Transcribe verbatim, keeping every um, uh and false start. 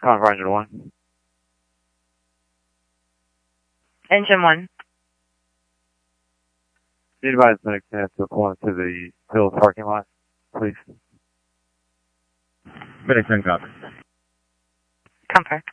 Concord Engine one. Engine one. Need advise medics to have to pull into the Hills parking lot, please. Medics ten copy. Comfort.